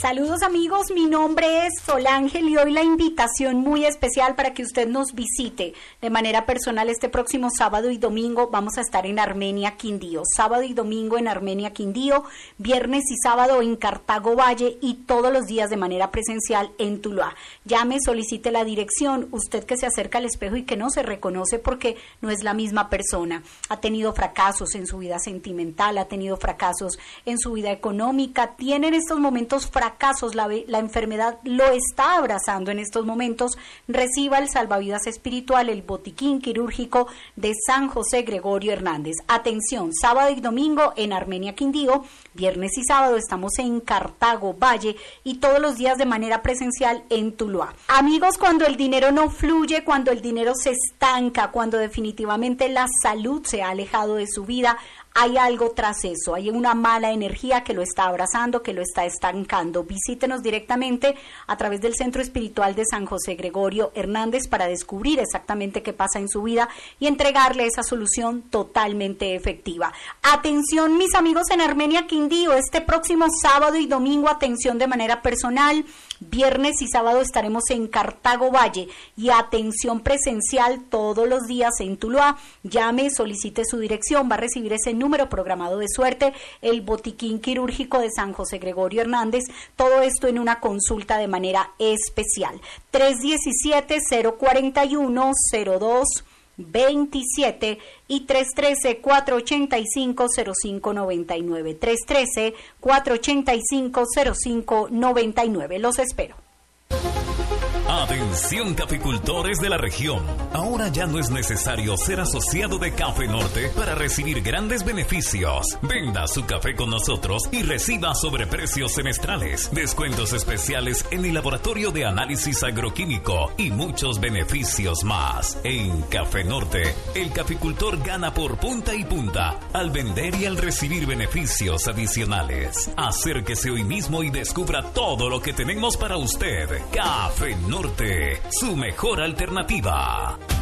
Saludos amigos, mi nombre es Solángel y hoy la invitación muy especial para que usted nos visite de manera personal este próximo sábado y domingo. Vamos a estar en Armenia, Quindío, sábado y domingo en Armenia, Quindío, viernes y sábado en Cartago Valle y todos los días de manera presencial en Tuluá. Llame, solicite la dirección, usted que se acerca al espejo y que no se reconoce porque no es la misma persona. Ha tenido fracasos en su vida sentimental, ha tenido fracasos en su vida económica, tiene en estos momentos fracasos, la enfermedad lo está abrazando en estos momentos. Reciba el salvavidas espiritual, el botiquín quirúrgico de San José Gregorio Hernández. Atención, sábado y domingo en Armenia, Quindío, viernes y sábado estamos en Cartago Valle y todos los días de manera presencial en Tuluá. Amigos, cuando el dinero no fluye, cuando el dinero se estanca, cuando definitivamente la salud se ha alejado de su vida, hay algo tras eso, hay una mala energía que lo está abrazando, que lo está estancando. Visítenos directamente a través del Centro Espiritual de San José Gregorio Hernández para descubrir exactamente qué pasa en su vida y entregarle esa solución totalmente efectiva. Atención mis amigos en Armenia, Quindío, este próximo sábado y domingo, atención de manera personal. Viernes y sábado estaremos en Cartago Valle y atención presencial todos los días en Tuluá. Llame, solicite su dirección, va a recibir ese número programado de suerte, el botiquín quirúrgico de San José Gregorio Hernández, todo esto en una consulta de manera especial. 317-041-0227 y 313-485-0599. 313-485-0599. Los espero. Atención caficultores de la región, ahora ya no es necesario ser asociado de Café Norte para recibir grandes beneficios. Venda su café con nosotros y reciba sobreprecios semestrales, descuentos especiales en el laboratorio de análisis agroquímico y muchos beneficios más. En Café Norte, el caficultor gana por punta y punta al vender y al recibir beneficios adicionales. Acérquese hoy mismo y descubra todo lo que tenemos para usted. Café Norte, su mejor alternativa.